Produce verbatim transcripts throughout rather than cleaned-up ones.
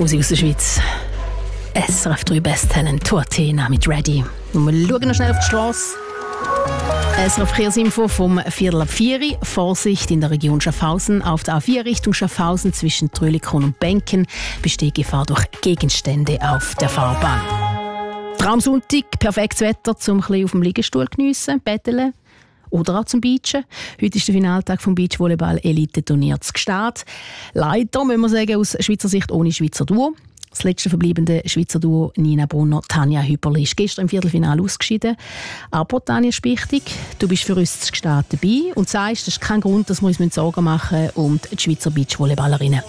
Musik aus der Schweiz. S R F drei Best Talent, Tuatena mit Ready. Und wir schauen noch schnell auf die Straße. S R F Verkehrsinfo vom Viertel ab vier. Vorsicht in der Region Schaffhausen. Auf der A vier Richtung Schaffhausen zwischen Trölikon und Benken besteht Gefahr durch Gegenstände auf der Fahrbahn. Traumsonntag, perfektes Wetter, um ein bisschen auf dem Liegestuhl zu geniessen, betteln oder auch zum Beachen. Heute ist der Finaltag vom Beachvolleyball-Elite-Turnier zu Gstaad. Leider, müssen wir sagen, aus Schweizer Sicht ohne Schweizer Duo. Das letzte verbliebene Schweizer Duo Nina Brunner, Tanja Hüpperli ist gestern im Viertelfinale ausgeschieden. Aber Tanja Spichtig, du bist für uns zu Gstaad dabei und sagst, das ist kein Grund, dass wir uns Sorgen machen um die Schweizer Beachvolleyballerinnen.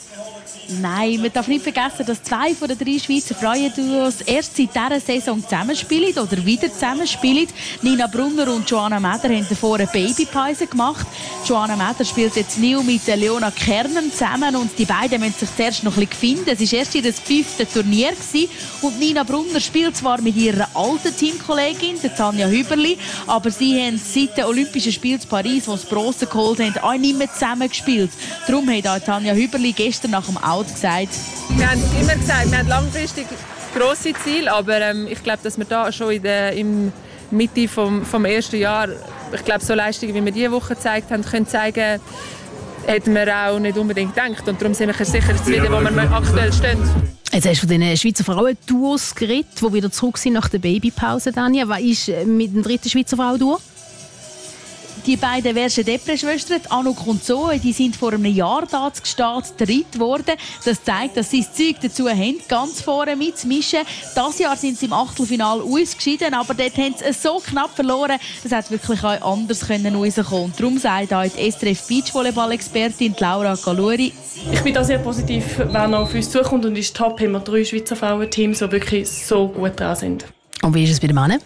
Nein, man darf nicht vergessen, dass zwei von den drei Schweizer Frauenduos erst seit dieser Saison zusammenspielen oder wieder zusammenspielen. Nina Brunner und Joanna Meder haben davor eine Babypause gemacht. Joanna Meder spielt jetzt neu mit Leona Kernen zusammen und die beiden müssen sich zuerst noch ein bisschen finden. Es war erst ihr fünftes Turnier gewesen. Und Nina Brunner spielt zwar mit ihrer alten Teamkollegin, der Tanja Hüberli, aber sie haben seit den Olympischen Spielen in Paris, wo sie Bronze geholt haben, auch nicht mehr zusammen gespielt. Darum hat auch Tanja Hüberli gestern nach dem gesagt. Wir haben es immer gesagt, wir haben langfristig grosse Ziele, aber ähm, ich glaube, dass wir da schon in der in Mitte vom, vom ersten Jahr, ich glaube, so Leistungen, wie wir diese Woche gezeigt haben, können zeigen, hätten wir auch nicht unbedingt gedacht. Und darum sind wir sicher zufrieden, wo wir aktuell stehen. Jetzt hast du von den Schweizer Frauen-Duos geredet, die wieder zurück sind nach der Babypause, Tanja. Was ist mit dem dritten Schweizer Frauen-Duo? Die beiden Versche-Depre-Schwestern, Anouk und Zoe, die sind vor einem Jahr da zu Gstaad dritt geworden. Das zeigt, dass sie das Zeug dazu haben, ganz vorne mitzumischen. Dieses Jahr sind sie im Achtelfinale ausgeschieden, aber dort haben sie es so knapp verloren, das hätte wirklich auch anders können rauskommen. Darum sagt auch die S R F Beachvolleyball-Expertin Laura Galuri: Ich bin da sehr positiv, wer noch auf uns zukommt, und ist top, haben wir drei Schweizer Frauenteams, die wirklich so gut dran sind. Und wie ist es bei den Männern?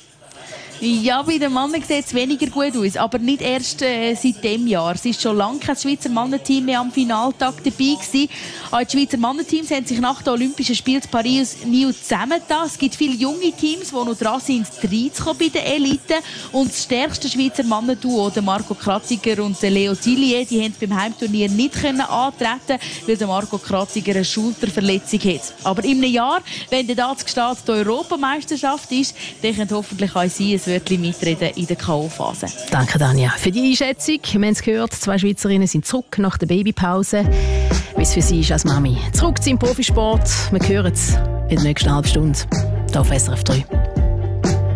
Ja, bei den Männern sieht es weniger gut aus, aber nicht erst äh, seit diesem Jahr. Es ist schon lange kein Schweizer Mannenteam mehr am Finaltag dabei gewesen. Auch die Schweizer Mannenteams haben sich nach den Olympischen Spielen in Paris nie zusammengetan. Es gibt viele junge Teams, die noch dran sind, reinzukommen bei der Elite. Und das stärkste Schweizer Mannenduo, der Marco Kratziger und der Leo Tillier, die haben beim Heimturnier nicht können antreten, weil der Marco Kratziger eine Schulterverletzung hat. Aber in einem Jahr, wenn der da zu Gstaad die Europameisterschaft ist, dann können hoffentlich auch sie ein Wörtchen mitreden in der K O-Phase. Danke, Tanja, für die Einschätzung. Wir haben es gehört, zwei Schweizerinnen sind zurück nach der Babypause. Wie es für sie ist als Mami. Zurück zum Profisport. Wir hören es in der nächsten halben Stunde hier auf S R F drei.